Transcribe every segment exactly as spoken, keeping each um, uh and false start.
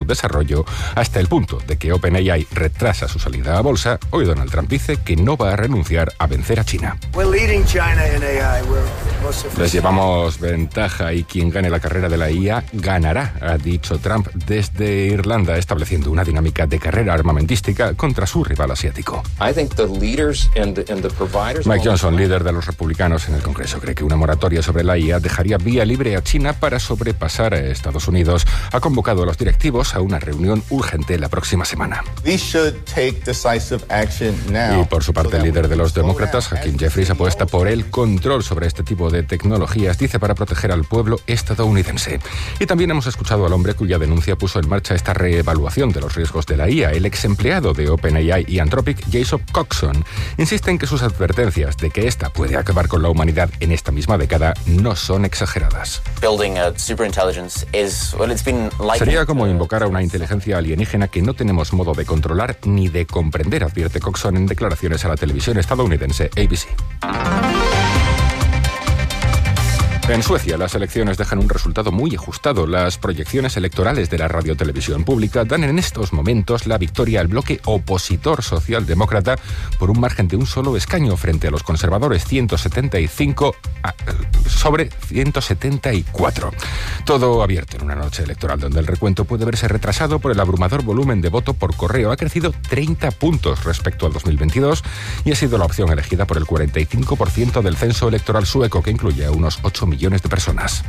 desarrollo hasta el punto de que OpenAI retrasa su salida a bolsa. Hoy Donald Trump dice que no va a renunciar a vencer a China. Les llevamos ventaja y quien gane la carrera de la I A ganará, ha dicho Trump desde Irlanda, estableciendo una dinámica de carrera armamentística contra su rival asiático. Mike Johnson, líder de los republicanos en el Congreso, cree que una moratoria sobre la I A dejaría vía libre a China para sobrepasar a Estados Unidos. Ha convocado a los directivos a una reunión urgente la próxima semana. Y por su parte, el líder de los demócratas, Hakeem Jeffries, apuesta por el control sobre este tipo de tecnologías, dice, para proteger al pueblo estadounidense. Y también hemos escuchado al hombre cuya denuncia puso en marcha esta reevaluación de los riesgos de la I A, el ex empleado de OpenAI y Anthropic, Jason Coxon. Insiste en que sus advertencias de que esta puede acabar con la humanidad en esta misma década no son exageradas. Sería como invocar a una inteligencia alienígena que no tenemos modo de controlar ni de comprender, advierte Coxon en declaraciones a la televisión estadounidense A B C. En Suecia, las elecciones dejan un resultado muy ajustado. Las proyecciones electorales de la radiotelevisión pública dan en estos momentos la victoria al bloque opositor socialdemócrata por un margen de un solo escaño frente a los conservadores, ciento setenta y cinco sobre ciento setenta y cuatro. Todo abierto en una noche electoral donde el recuento puede verse retrasado por el abrumador volumen de voto por correo. Ha crecido treinta puntos respecto al dos mil veintidós y ha sido la opción elegida por el cuarenta y cinco por ciento del censo electoral sueco, que incluye a unos ocho millones de personas.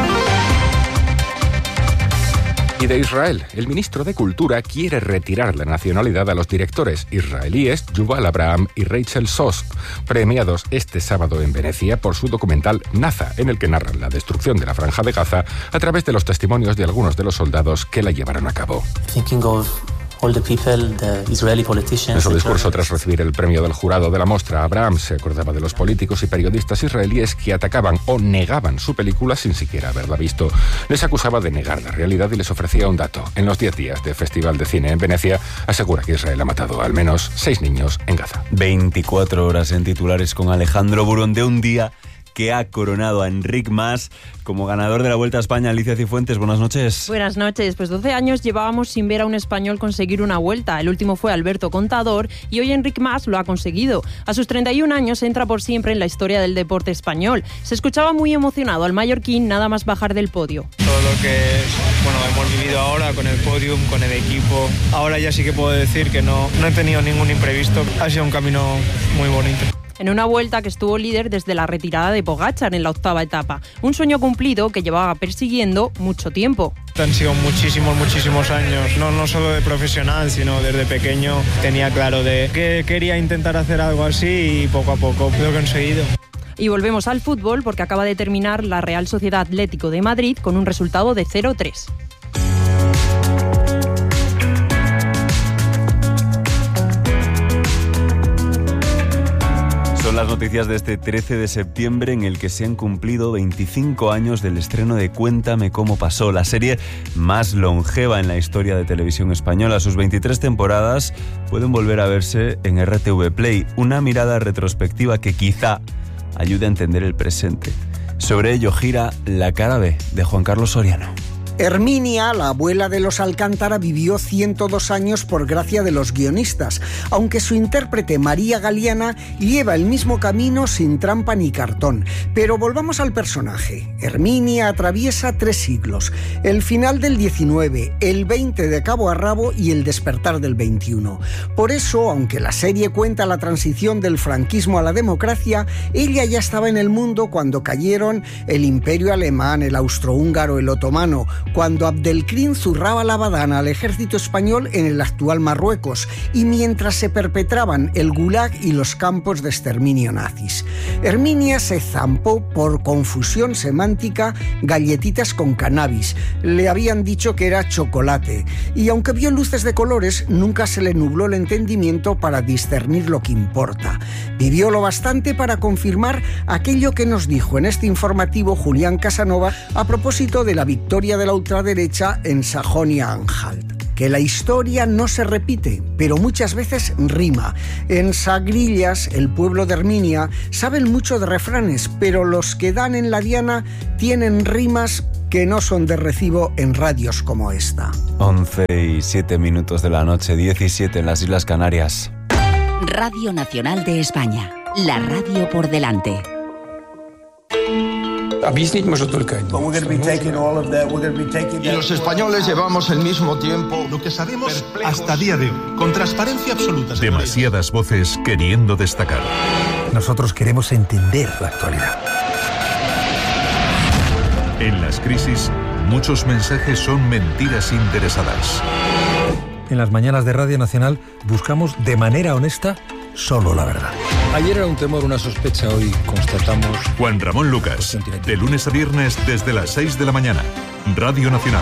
Y de Israel, el ministro de Cultura quiere retirar la nacionalidad a los directores israelíes Yuval Abraham y Rachel Sos, premiados este sábado en Venecia por su documental Naza, en el que narran la destrucción de la Franja de Gaza a través de los testimonios de algunos de los soldados que la llevaron a cabo. All the people, the Israeli politicians. En su discurso tras recibir el premio del jurado de la mostra, Abraham se acordaba de los políticos y periodistas israelíes que atacaban o negaban su película sin siquiera haberla visto. Les acusaba de negar la realidad y les ofrecía un dato. En los diez días de Festival de Cine en Venecia, asegura que Israel ha matado al menos seis niños en Gaza. veinticuatro horas en titulares con Alejandro Burón, de un día que ha coronado a Enric Mas como ganador de la Vuelta a España. Alicia Cifuentes, buenas noches. Buenas noches. Pues doce años llevábamos sin ver a un español conseguir una Vuelta. El último fue Alberto Contador y hoy Enric Mas lo ha conseguido. A sus treinta y un años entra por siempre en la historia del deporte español. Se escuchaba muy emocionado al mallorquín nada más bajar del podio. Todo lo que bueno, hemos vivido ahora con el podium, con el equipo, ahora ya sí que puedo decir que no, no he tenido ningún imprevisto. Ha sido un camino muy bonito. En una Vuelta que estuvo líder desde la retirada de Pogačar en la octava etapa. Un sueño cumplido que llevaba persiguiendo mucho tiempo. Han sido muchísimos, muchísimos años, no, no solo de profesional, sino desde pequeño tenía claro de que quería intentar hacer algo así y poco a poco lo he conseguido. Y volvemos al fútbol porque acaba de terminar la Real Sociedad Atlético de Madrid con un resultado de cero tres. Son las noticias de este trece de septiembre, en el que se han cumplido veinticinco años del estreno de Cuéntame cómo pasó, la serie más longeva en la historia de televisión española. Sus veintitrés temporadas pueden volver a verse en R T V Play. Una mirada retrospectiva que quizá ayude a entender el presente. Sobre ello gira La cara B, de Juan Carlos Soriano. Herminia, la abuela de los Alcántara, vivió ciento dos años por gracia de los guionistas, aunque su intérprete María Galiana lleva el mismo camino sin trampa ni cartón. Pero volvamos al personaje. Herminia atraviesa tres siglos, el final del diecinueve, el veinte de cabo a rabo y el despertar del veintiuno. Por eso, aunque la serie cuenta la transición del franquismo a la democracia, ella ya estaba en el mundo cuando cayeron el Imperio Alemán, el Austrohúngaro, el Otomano, cuando Abdelkrim zurraba la badana al ejército español en el actual Marruecos y mientras se perpetraban el Gulag y los campos de exterminio nazis. Herminia se zampó por confusión semántica galletitas con cannabis. Le habían dicho que era chocolate y aunque vio luces de colores, nunca se le nubló el entendimiento para discernir lo que importa. Vivió lo bastante para confirmar aquello que nos dijo en este informativo Julián Casanova a propósito de la victoria de la ultraderecha en Sajonia-Anhalt. Que la historia no se repite, pero muchas veces rima. En Sagrillas, el pueblo de Herminia, saben mucho de refranes, pero los que dan en la diana tienen rimas que no son de recibo en radios como esta. once y siete minutos de la noche, diecisiete en las Islas Canarias. Radio Nacional de España, la radio por delante. Y los españoles llevamos el mismo tiempo, lo que sabemos hasta día de hoy, con transparencia absoluta. Demasiadas voces queriendo destacar. Nosotros queremos entender la actualidad. En las crisis, muchos mensajes son mentiras interesadas. En las mañanas de Radio Nacional buscamos de manera honesta solo la verdad. Ayer era un temor, una sospecha, hoy constatamos... Juan Ramón Lucas, de lunes a viernes desde las seis de la mañana. Radio Nacional.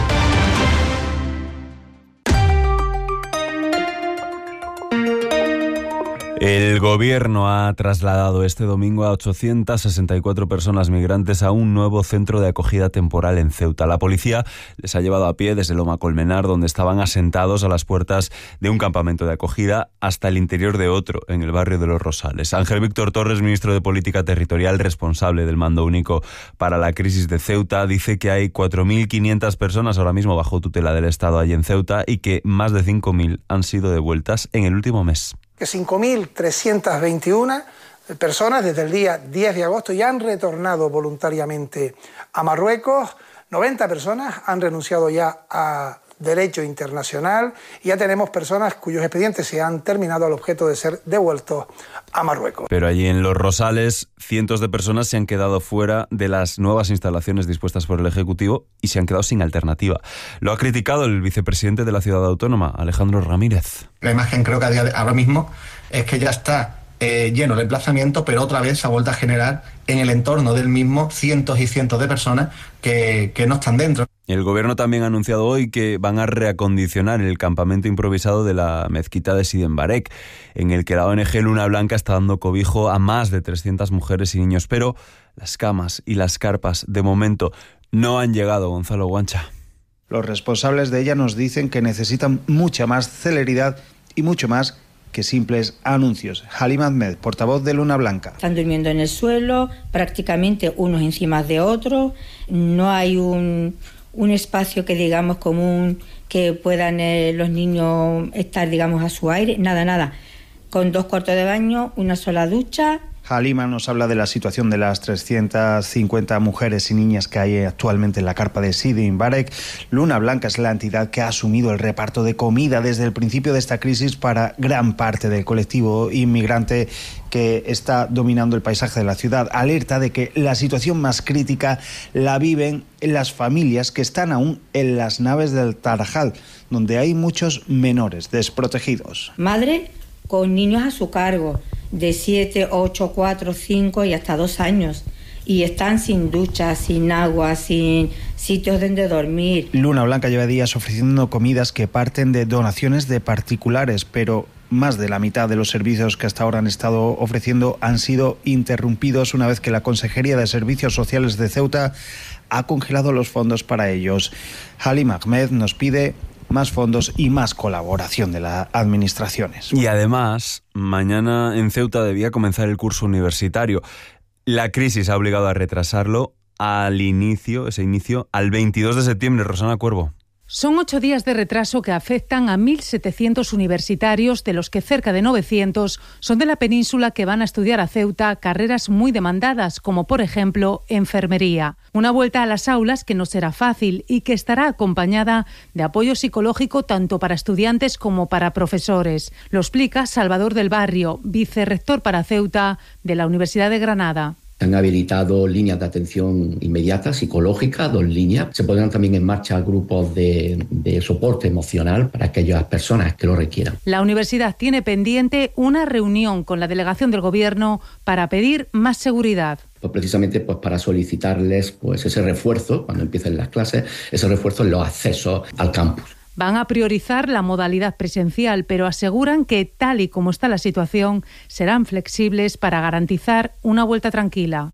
El gobierno ha trasladado este domingo a ochocientas sesenta y cuatro personas migrantes a un nuevo centro de acogida temporal en Ceuta. La policía les ha llevado a pie desde Loma Colmenar, donde estaban asentados a las puertas de un campamento de acogida, hasta el interior de otro, en el barrio de Los Rosales. Ángel Víctor Torres, ministro de Política Territorial, responsable del Mando Único para la crisis de Ceuta, dice que hay cuatro mil quinientas personas ahora mismo bajo tutela del Estado allí en Ceuta y que más de cinco mil han sido devueltas en el último mes. Que cinco mil trescientas veintiuna personas desde el día diez de agosto ya han retornado voluntariamente a Marruecos, noventa personas han renunciado ya a derecho internacional y ya tenemos personas cuyos expedientes se han terminado al objeto de ser devueltos a Marruecos. Pero allí en Los Rosales, cientos de personas se han quedado fuera de las nuevas instalaciones dispuestas por el Ejecutivo y se han quedado sin alternativa. Lo ha criticado el vicepresidente de la ciudad autónoma, Alejandro Ramírez. La imagen creo que a día de, ahora mismo es que ya está eh, lleno de emplazamiento, pero otra vez se ha vuelto a generar en el entorno del mismo cientos y cientos de personas que, que no están dentro. El gobierno también ha anunciado hoy que van a reacondicionar el campamento improvisado de la mezquita de Sidi Mbarek, en el que la O N G Luna Blanca está dando cobijo a más de trescientas mujeres y niños. Pero las camas y las carpas, de momento, no han llegado, Gonzalo Guancha. Los responsables de ella nos dicen que necesitan mucha más celeridad y mucho más que simples anuncios. Halim Ahmed, portavoz de Luna Blanca. Están durmiendo en el suelo, prácticamente unos encima de otros. No hay un... un espacio que digamos común que puedan eh, los niños estar digamos a su aire, nada, nada, con dos cuartos de baño, una sola ducha. Halima nos habla de la situación de las trescientas cincuenta mujeres y niñas que hay actualmente en la carpa de Sidi Mbarek. Luna Blanca es la entidad que ha asumido el reparto de comida desde el principio de esta crisis para gran parte del colectivo inmigrante que está dominando el paisaje de la ciudad. Alerta de que la situación más crítica la viven las familias que están aún en las naves del Tarajal, donde hay muchos menores desprotegidos. Madre con niños a su cargo, de siete, ocho, cuatro, cinco y hasta dos años. Y están sin duchas, sin agua, sin sitios donde dormir. Luna Blanca lleva días ofreciendo comidas que parten de donaciones de particulares, pero más de la mitad de los servicios que hasta ahora han estado ofreciendo han sido interrumpidos una vez que la Consejería de Servicios Sociales de Ceuta ha congelado los fondos para ellos. Halim Ahmed nos pide más fondos y más colaboración de las administraciones. Y además, mañana en Ceuta debía comenzar el curso universitario. La crisis ha obligado a retrasarlo al inicio, ese inicio, al veintidós de septiembre. Rosana Cuervo. Son ocho días de retraso que afectan a mil setecientos universitarios, de los que cerca de novecientos son de la península que van a estudiar a Ceuta carreras muy demandadas, como por ejemplo enfermería. Una vuelta a las aulas que no será fácil y que estará acompañada de apoyo psicológico tanto para estudiantes como para profesores. Lo explica Salvador del Barrio, vicerrector para Ceuta de la Universidad de Granada. Se han habilitado líneas de atención inmediata, psicológica, dos líneas. Se pondrán también en marcha grupos de, de soporte emocional para aquellas personas que lo requieran. La universidad tiene pendiente una reunión con la delegación del Gobierno para pedir más seguridad. Pues precisamente pues para solicitarles pues ese refuerzo, cuando empiecen las clases, ese refuerzo en los accesos al campus. Van a priorizar la modalidad presencial, pero aseguran que, tal y como está la situación, serán flexibles para garantizar una vuelta tranquila.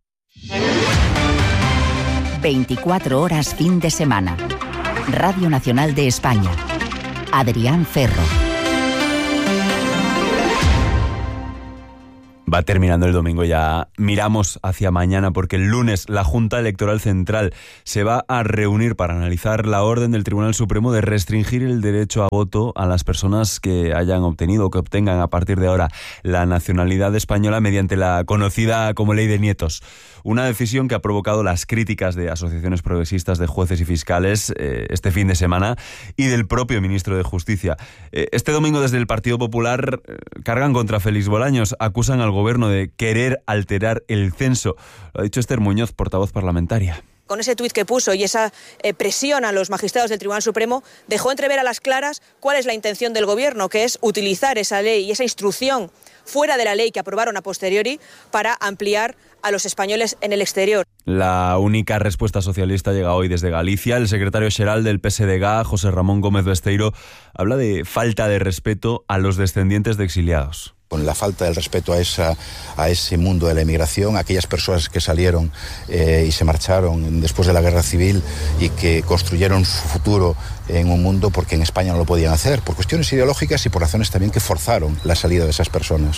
veinticuatro horas fin de semana. Radio Nacional de España. Adrián Ferro. va terminando el domingo. Ya miramos hacia mañana porque el lunes la Junta Electoral Central se va a reunir para analizar la orden del Tribunal Supremo de restringir el derecho a voto a las personas que hayan obtenido o que obtengan a partir de ahora la nacionalidad española mediante la conocida como Ley de Nietos. Una decisión que ha provocado las críticas de asociaciones progresistas, de jueces y fiscales eh, este fin de semana y del propio ministro de Justicia. Eh, este domingo desde el Partido Popular eh, cargan contra Félix Bolaños, acusan al gobierno de querer alterar el censo. Lo ha dicho Esther Muñoz, portavoz parlamentaria. Con ese tuit que puso y esa eh, presión a los magistrados del Tribunal Supremo, dejó entrever a las claras cuál es la intención del Gobierno, que es utilizar esa ley y esa instrucción fuera de la ley que aprobaron a posteriori para ampliar a los españoles en el exterior. La única respuesta socialista llega hoy desde Galicia. El secretario xeral del P S D G, José Ramón Gómez Besteiro, habla de falta de respeto a los descendientes de exiliados. Con la falta del respeto a, esa, a ese mundo de la emigración, aquellas personas que salieron eh, y se marcharon después de la guerra civil y que construyeron su futuro en un mundo porque en España no lo podían hacer, por cuestiones ideológicas y por razones también que forzaron la salida de esas personas.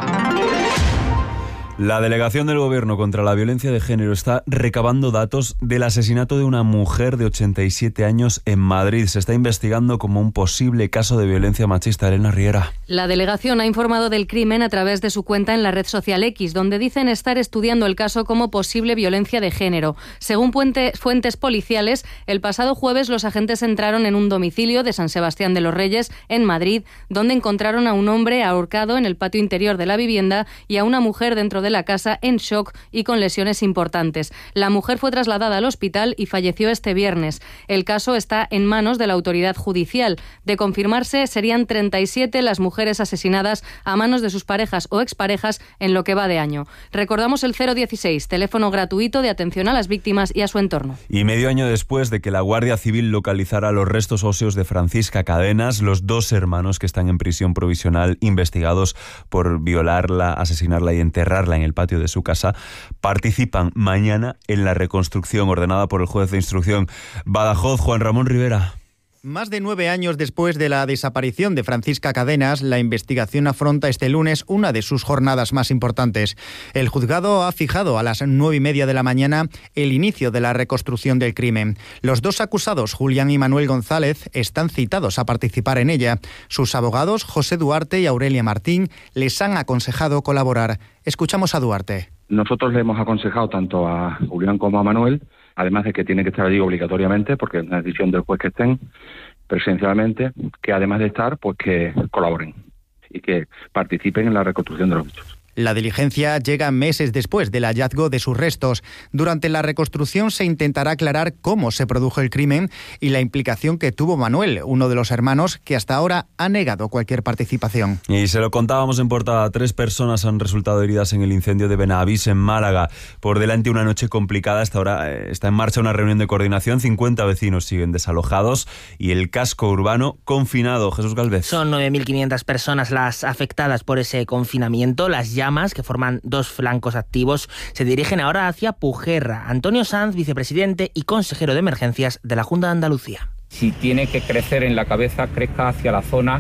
La delegación del Gobierno contra la violencia de género está recabando datos del asesinato de una mujer de ochenta y siete años en Madrid. Se está investigando como un posible caso de violencia machista. Elena Riera. La delegación ha informado del crimen a través de su cuenta en la red social X, donde dicen estar estudiando el caso como posible violencia de género. Según fuentes policiales, el pasado jueves los agentes entraron en un domicilio de San Sebastián de los Reyes, en Madrid, donde encontraron a un hombre ahorcado en el patio interior de la vivienda y a una mujer dentro de de la casa en shock y con lesiones importantes. La mujer fue trasladada al hospital y falleció este viernes. El caso está en manos de la autoridad judicial. De confirmarse, serían treinta y siete las mujeres asesinadas a manos de sus parejas o exparejas en lo que va de año. Recordamos el cero dieciséis, teléfono gratuito de atención a las víctimas y a su entorno. Y medio año después de que la Guardia Civil localizara los restos óseos de Francisca Cadenas, los dos hermanos que están en prisión provisional investigados por violarla, asesinarla y enterrarla en el patio de su casa, participan mañana en la reconstrucción ordenada por el juez de instrucción. Badajoz, Juan Ramón Rivera. Más de nueve años después de la desaparición de Francisca Cadenas, la investigación afronta este lunes una de sus jornadas más importantes. El juzgado ha fijado a las nueve y media de la mañana el inicio de la reconstrucción del crimen. Los dos acusados, Julián y Manuel González, están citados a participar en ella. Sus abogados, José Duarte y Aurelia Martín, les han aconsejado colaborar. Escuchamos a Duarte. Nosotros le hemos aconsejado tanto a Julián como a Manuel, además de que tiene que estar allí obligatoriamente, porque es una decisión del juez que estén presencialmente, que además de estar, pues que colaboren y que participen en la reconstrucción de los hechos. La diligencia llega meses después del hallazgo de sus restos. Durante la reconstrucción se intentará aclarar cómo se produjo el crimen y la implicación que tuvo Manuel, uno de los hermanos que hasta ahora ha negado cualquier participación. Y se lo contábamos en portada, tres personas han resultado heridas en el incendio de Benavís, en Málaga. Por delante una noche complicada, hasta ahora eh, está en marcha una reunión de coordinación, cincuenta vecinos siguen desalojados y el casco urbano confinado. Jesús Galvez. Son nueve mil quinientas personas las afectadas por ese confinamiento. Las llamas, que forman dos flancos activos, se dirigen ahora hacia Pujerra. Antonio Sanz, vicepresidente y consejero de emergencias de la Junta de Andalucía. Si tiene que crecer en la cabeza, crezca hacia la zona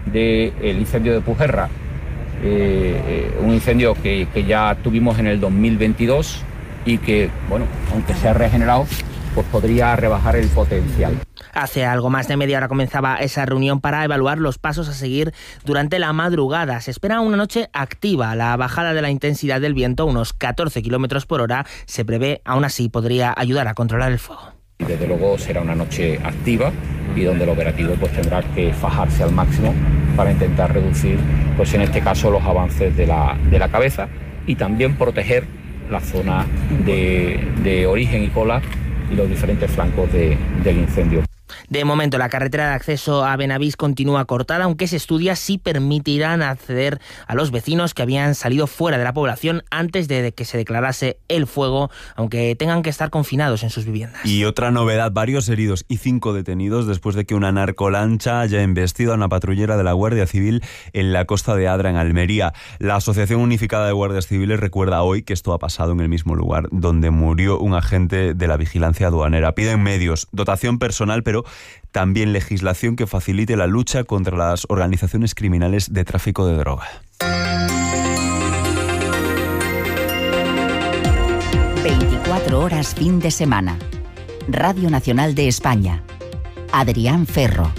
del incendio de Pujerra. Eh, un incendio que, que ya tuvimos en el dos mil veintidós y que, bueno, aunque se ha regenerado, pues podría rebajar el potencial. Hace algo más de media hora comenzaba esa reunión para evaluar los pasos a seguir durante la madrugada. Se espera una noche activa. La bajada de la intensidad del viento, unos catorce kilómetros por hora, se prevé, aún así podría ayudar a controlar el fuego. Desde luego será una noche activa y donde el operativo pues tendrá que fajarse al máximo para intentar reducir, pues en este caso, los avances de la, de la cabeza y también proteger la zona de, de origen y cola y los diferentes flancos de, del incendio. De momento, la carretera de acceso a Benavís continúa cortada, aunque se estudia si permitirán acceder a los vecinos que habían salido fuera de la población antes de que se declarase el fuego, aunque tengan que estar confinados en sus viviendas. Y otra novedad, varios heridos y cinco detenidos después de que una narcolancha haya embestido a una patrullera de la Guardia Civil en la costa de Adra, en Almería. La Asociación Unificada de Guardias Civiles recuerda hoy que esto ha pasado en el mismo lugar donde murió un agente de la vigilancia aduanera. Piden medios, dotación personal, pero también legislación que facilite la lucha contra las organizaciones criminales de tráfico de droga. veinticuatro horas fin de semana. Radio Nacional de España. Adrián Ferro.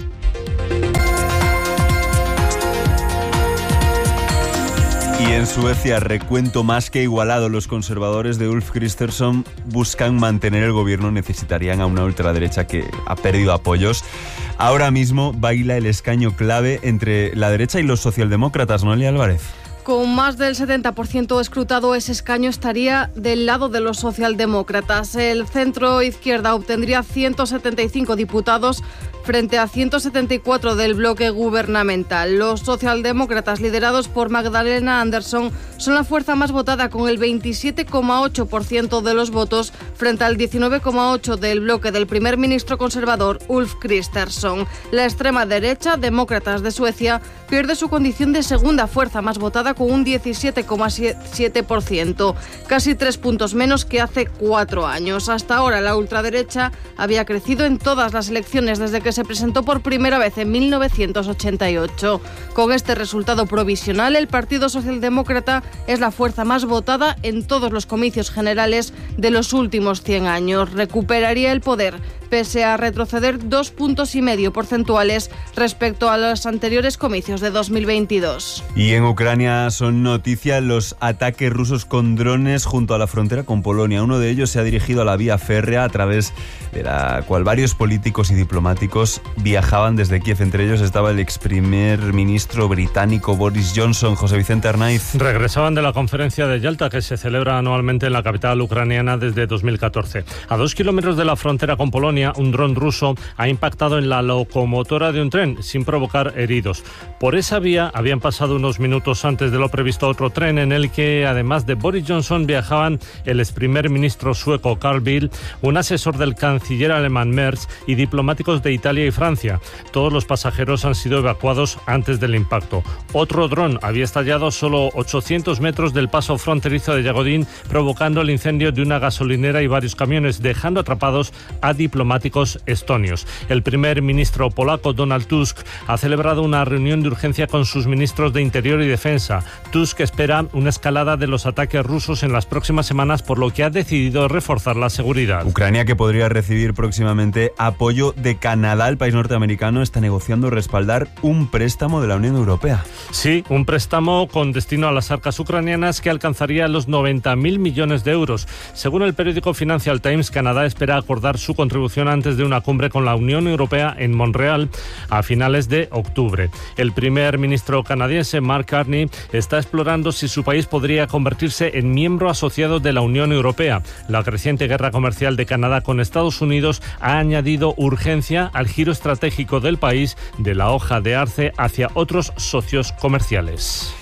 Y en Suecia, recuento más que igualado. Los conservadores de Ulf Kristersson buscan mantener el gobierno. Necesitarían a una ultraderecha que ha perdido apoyos. Ahora mismo baila el escaño clave entre la derecha y los socialdemócratas. Noelia Álvarez. Con más del setenta por ciento escrutado, ese escaño estaría del lado de los socialdemócratas. El centro izquierda obtendría ciento setenta y cinco diputados frente a ciento setenta y cuatro del bloque gubernamental. Los socialdemócratas, liderados por Magdalena Andersson, son la fuerza más votada con el veintisiete coma ocho por ciento de los votos frente al diecinueve coma ocho por ciento del bloque del primer ministro conservador Ulf Kristersson. La extrema derecha, Demócratas de Suecia, pierde su condición de segunda fuerza más votada con un diecisiete coma siete por ciento, casi tres puntos menos que hace cuatro años. Hasta ahora la ultraderecha había crecido en todas las elecciones desde que se presentó por primera vez en mil novecientos ochenta y ocho. Con este resultado provisional, el Partido Socialdemócrata es la fuerza más votada en todos los comicios generales de los últimos cien años. Recuperaría el poder, pese a retroceder dos puntos y medio porcentuales respecto a los anteriores comicios de dos mil veintidós. Y en Ucrania son noticia los ataques rusos con drones junto a la frontera con Polonia. Uno de ellos se ha dirigido a la vía férrea a través de la cual varios políticos y diplomáticos viajaban desde Kiev. Entre ellos estaba el ex primer ministro británico Boris Johnson. José Vicente Arnaiz. Regresaban de la conferencia de Yalta, que se celebra anualmente en la capital ucraniana desde dos mil catorce. A dos kilómetros de la frontera con Polonia, un dron ruso ha impactado en la locomotora de un tren sin provocar heridos. Por esa vía habían pasado unos minutos antes de lo previsto otro tren en el que, además de Boris Johnson, viajaban el ex primer ministro sueco Carl Bildt, un asesor del canciller alemán Merz y diplomáticos de Italia y Francia. Todos los pasajeros han sido evacuados antes del impacto. Otro dron había estallado solo ochocientos metros del paso fronterizo de Yagodín, provocando el incendio de una gasolinera y varios camiones, dejando atrapados a diplomáticos estonios. El primer ministro polaco Donald Tusk ha celebrado una reunión de urgencia con sus ministros de Interior y Defensa. Tusk espera una escalada de los ataques rusos en las próximas semanas, por lo que ha decidido reforzar la seguridad. Ucrania, que podría recibir próximamente apoyo de Canadá, el país norteamericano, está negociando respaldar un préstamo de la Unión Europea. Sí, un préstamo con destino a las arcas ucranianas que alcanzaría los noventa mil millones de euros. Según el periódico Financial Times, Canadá espera acordar su contribución antes de una cumbre con la Unión Europea en Montreal a finales de octubre. El primer ministro canadiense, Mark Carney, está explorando si su país podría convertirse en miembro asociado de la Unión Europea. La creciente guerra comercial de Canadá con Estados Unidos ha añadido urgencia al giro estratégico del país de la hoja de arce hacia otros socios comerciales.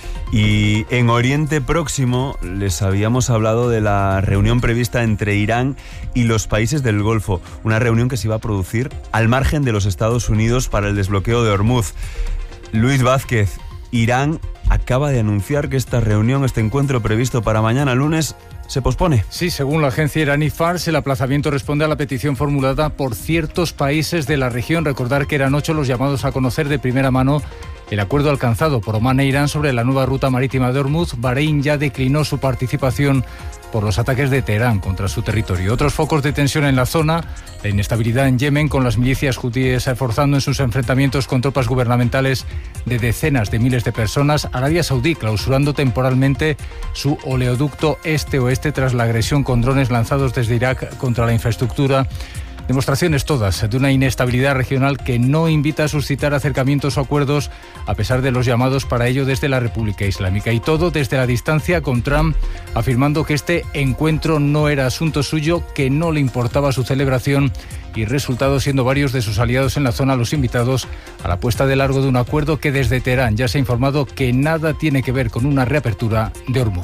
Y en Oriente Próximo les habíamos hablado de la reunión prevista entre Irán y los países del Golfo, una reunión que se iba a producir al margen de los Estados Unidos para el desbloqueo de Hormuz. Luis Vázquez, Irán acaba de anunciar que esta reunión, este encuentro previsto para mañana lunes, se pospone. Sí, según la agencia iraní Fars, el aplazamiento responde a la petición formulada por ciertos países de la región. Recordar que eran ocho los llamados a conocer de primera mano el acuerdo alcanzado por Omán e Irán sobre la nueva ruta marítima de Hormuz. Bahrein ya declinó su participación por los ataques de Teherán contra su territorio. Otros focos de tensión en la zona, la inestabilidad en Yemen, con las milicias hutíes esforzando en sus enfrentamientos con tropas gubernamentales de decenas de miles de personas. Arabia Saudí clausurando temporalmente su oleoducto este-oeste tras la agresión con drones lanzados desde Irak contra la infraestructura. Demostraciones todas de una inestabilidad regional que no invita a suscitar acercamientos o acuerdos, a pesar de los llamados para ello desde la República Islámica. Y todo desde la distancia, con Trump afirmando que este encuentro no era asunto suyo, que no le importaba su celebración, y resultado siendo varios de sus aliados en la zona los invitados a la puesta de largo de un acuerdo que desde Teherán ya se ha informado que nada tiene que ver con una reapertura de Hormuz.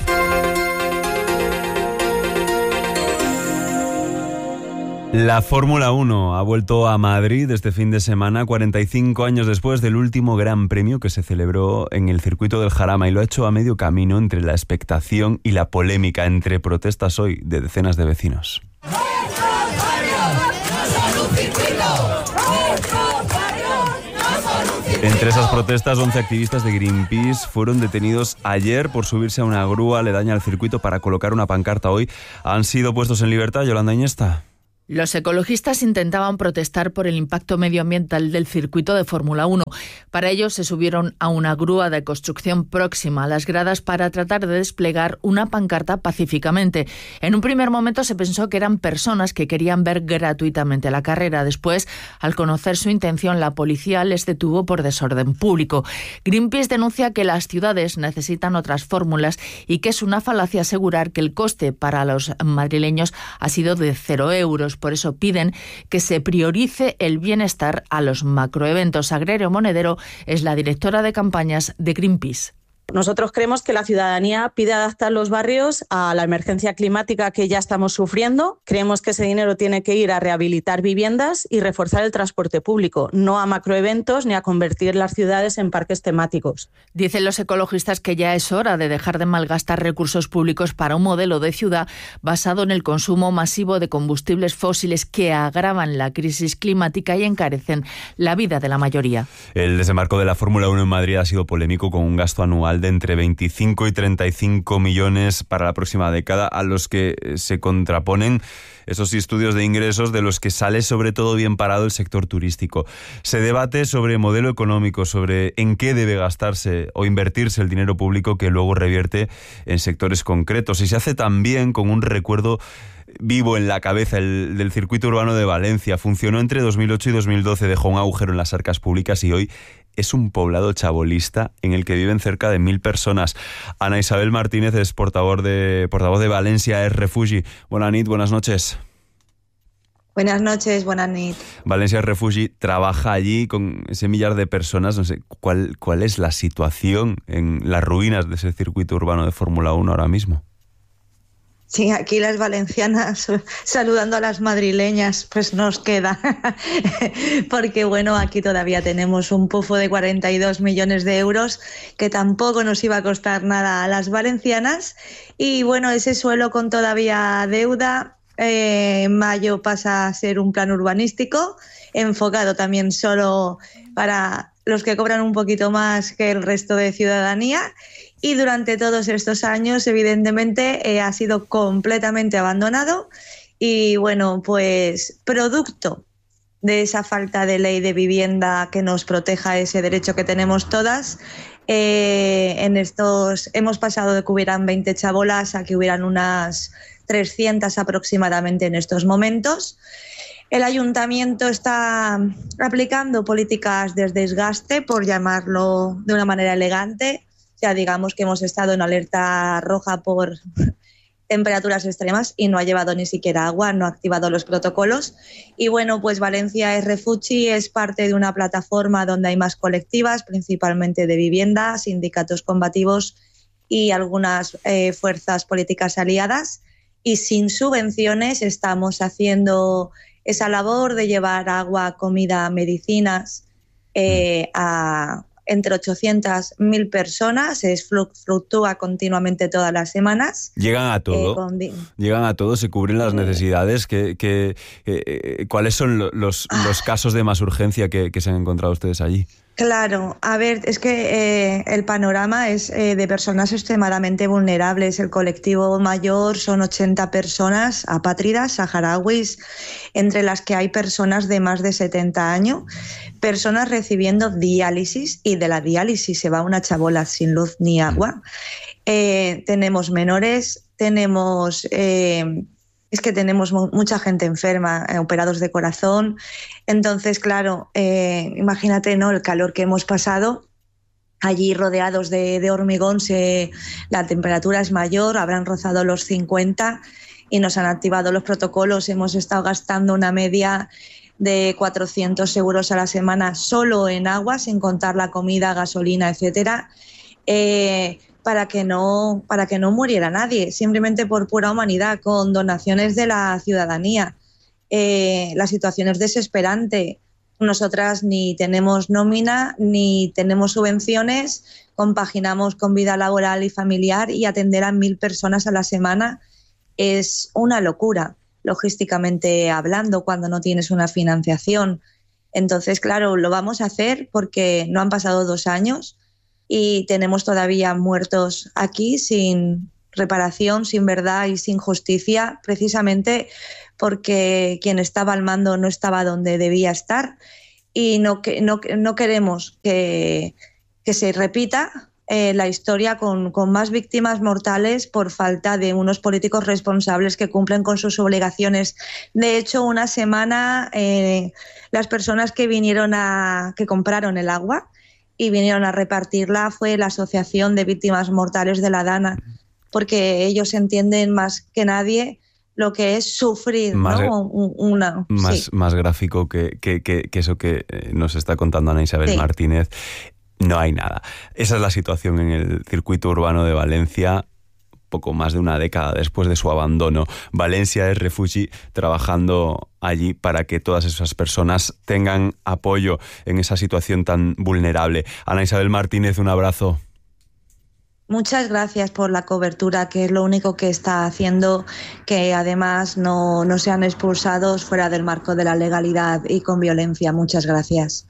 La Fórmula uno ha vuelto a Madrid este fin de semana, cuarenta y cinco años después del último Gran Premio que se celebró en el circuito del Jarama, y lo ha hecho a medio camino entre la expectación y la polémica, entre protestas hoy de decenas de vecinos. Entre esas protestas, once activistas de Greenpeace fueron detenidos ayer por subirse a una grúa aledaña al circuito para colocar una pancarta. Hoy han sido puestos en libertad. Yolanda Iniesta. Los ecologistas intentaban protestar por el impacto medioambiental del circuito de Fórmula uno. Para ello se subieron a una grúa de construcción próxima a las gradas para tratar de desplegar una pancarta pacíficamente. En un primer momento se pensó que eran personas que querían ver gratuitamente la carrera. Después, al conocer su intención, la policía les detuvo por desorden público. Greenpeace denuncia que las ciudades necesitan otras fórmulas y que es una falacia asegurar que el coste para los madrileños ha sido de cero euros. Por eso piden que se priorice el bienestar a los macroeventos. Agrario Monedero es la directora de campañas de Greenpeace. Nosotros creemos que la ciudadanía pide adaptar los barrios a la emergencia climática que ya estamos sufriendo. Creemos que ese dinero tiene que ir a rehabilitar viviendas y reforzar el transporte público, no a macroeventos ni a convertir las ciudades en parques temáticos. Dicen los ecologistas que ya es hora de dejar de malgastar recursos públicos para un modelo de ciudad basado en el consumo masivo de combustibles fósiles que agravan la crisis climática y encarecen la vida de la mayoría. El desembarco de la Fórmula uno en Madrid ha sido polémico, con un gasto anual de entre veinticinco y treinta y cinco millones para la próxima década, a los que se contraponen esos estudios de ingresos de los que sale sobre todo bien parado el sector turístico. Se debate sobre modelo económico, sobre en qué debe gastarse o invertirse el dinero público que luego revierte en sectores concretos, y se hace también con un recuerdo vivo en la cabeza el del circuito urbano de Valencia. Funcionó entre dos mil ocho y dos mil doce, dejó un agujero en las arcas públicas y hoy es un poblado chabolista en el que viven cerca de mil personas. Ana Isabel Martínez es portavoz de, portavoz de Valencia es Refugi. Buenas noches, buenas noches. Buenas noches, buenas noches. Valencia es Refugi trabaja allí con ese millar de personas. No sé, ¿cuál, cuál es la situación en las ruinas de ese circuito urbano de Fórmula uno ahora mismo? Sí, aquí las valencianas saludando a las madrileñas, pues nos queda, porque bueno, aquí todavía tenemos un pufo de cuarenta y dos millones de euros que tampoco nos iba a costar nada a las valencianas, y bueno, ese suelo con todavía deuda, eh, en mayo pasa a ser un plan urbanístico, enfocado también solo para los que cobran un poquito más que el resto de ciudadanía. Y durante todos estos años, evidentemente, eh, ha sido completamente abandonado y, bueno, pues producto de esa falta de ley de vivienda que nos proteja ese derecho que tenemos todas, eh, en estos hemos pasado de que hubieran veinte chabolas a que hubieran unas trescientas aproximadamente en estos momentos. El ayuntamiento está aplicando políticas de desgaste, por llamarlo de una manera elegante. Ya digamos que hemos estado en alerta roja por temperaturas extremas y no ha llevado ni siquiera agua, no ha activado los protocolos. Y bueno, pues Valencia es Refugi, es parte de una plataforma donde hay más colectivas, principalmente de vivienda, sindicatos combativos y algunas eh, fuerzas políticas aliadas. Y sin subvenciones estamos haciendo esa labor de llevar agua, comida, medicinas eh, a entre ochocientas mil personas, es, fluctúa continuamente todas las semanas. ¿Llegan a todo? Eh, con... ¿Llegan a todo? ¿Se cubren las necesidades? ¿Qué, qué, eh, ¿Cuáles son los, los casos de más urgencia que, que se han encontrado ustedes allí? Claro, a ver, es que eh, el panorama es eh, de personas extremadamente vulnerables. El colectivo mayor son ochenta personas apátridas, saharauis, entre las que hay personas de más de setenta años, personas recibiendo diálisis, y de la diálisis se va una chabola sin luz ni agua. Eh, tenemos menores, tenemos... Eh, es que tenemos mucha gente enferma, eh, operados de corazón. Entonces, claro, eh, imagínate, ¿no?, el calor que hemos pasado. Allí rodeados de, de hormigón, se, la temperatura es mayor, habrán rozado los cincuenta y nos han activado los protocolos. Hemos estado gastando una media de cuatrocientos euros a la semana solo en agua, sin contar la comida, gasolina, etcétera. Eh, para que no para que no muriera nadie, simplemente por pura humanidad, con donaciones de la ciudadanía. Eh, la situación es desesperante. Nosotras ni tenemos nómina, ni tenemos subvenciones, compaginamos con vida laboral y familiar, y atender a mil personas a la semana es una logísticamente hablando, cuando no tienes una financiación. Entonces, claro, lo vamos a hacer porque no han pasado dos años y tenemos todavía muertos aquí sin reparación, sin verdad y sin justicia, precisamente porque quien estaba al mando no estaba donde debía estar, y no, que, no, no queremos que, que se repita eh, la historia con, con más víctimas mortales por falta de unos políticos responsables que cumplen con sus obligaciones. De hecho, una semana eh, las personas que vinieron a que compraron el agua y vinieron a repartirla fue la Asociación de Víctimas Mortales de la Dana, porque ellos entienden más que nadie lo que es sufrir, más, ¿no? Una, más, sí. más gráfico que, que, que, que eso que nos está contando Ana Isabel sí. Martínez. No hay nada. Esa es la situación en el circuito urbano de Valencia, poco más de una década después de su abandono. Valencia es Refugi, trabajando allí para que todas esas personas tengan apoyo en esa situación tan vulnerable. Ana Isabel Martínez, un abrazo. Muchas gracias por la cobertura, que es lo único que está haciendo que además no, no sean expulsados fuera del marco de la legalidad y con violencia. Muchas gracias.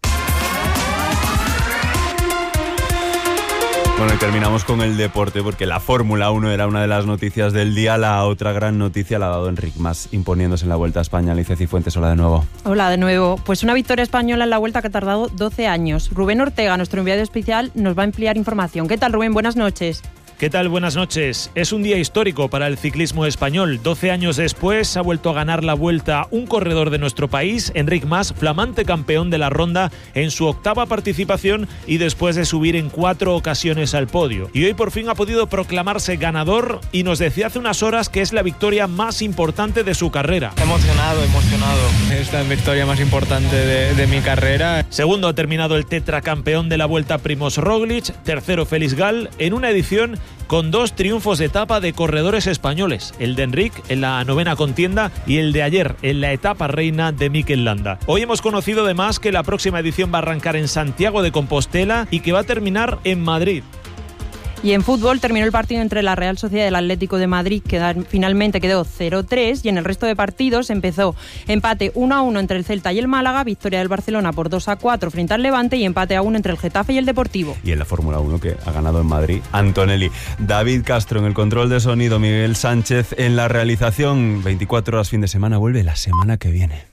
Bueno, y terminamos con el deporte, porque la Fórmula uno era una de las noticias del día. La otra gran noticia la ha dado Enric Mas, imponiéndose en la Vuelta a España. Alicia Cifuentes, hola de nuevo. Hola de nuevo. Pues una victoria española en la Vuelta que ha tardado doce años. Rubén Ortega, nuestro enviado especial, nos va a ampliar información. ¿Qué tal, Rubén? Buenas noches. ¿Qué tal? Buenas noches. Es un día histórico para el ciclismo español. doce años después ha vuelto a ganar la Vuelta un corredor de nuestro país, Enric Mas, flamante campeón de la Ronda en su octava participación y después de subir en cuatro ocasiones al podio. Y hoy por fin ha podido proclamarse ganador y nos decía hace unas horas que es la victoria más importante de su carrera. Emocionado, emocionado. Es la victoria más importante de, de mi carrera. Segundo ha terminado el tetracampeón de la Vuelta Primož Roglič, tercero Félix Gall, en una edición con dos triunfos de etapa de corredores españoles, el de Enric en la novena contienda y el de ayer en la etapa reina de Mikel Landa. Hoy hemos conocido además que la próxima edición va a arrancar en Santiago de Compostela y que va a terminar en Madrid. Y en fútbol terminó el partido entre la Real Sociedad y el Atlético de Madrid, que finalmente quedó cero tres, y en el resto de partidos empezó empate uno a uno entre el Celta y el Málaga, victoria del Barcelona por dos a cuatro frente al Levante y empate a uno entre el Getafe y el Deportivo. Y en la Fórmula uno, que ha ganado en Madrid, Antonelli. David Castro en el control de sonido, Miguel Sánchez en la realización. veinticuatro horas fin de semana, vuelve la semana que viene.